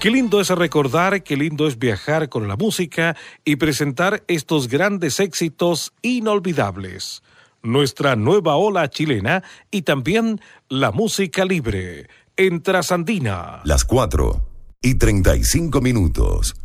Qué lindo es recordar, qué lindo es viajar con la música y presentar estos grandes éxitos inolvidables. Nuestra nueva ola chilena y también la música libre en Trasandina. Las 4:35.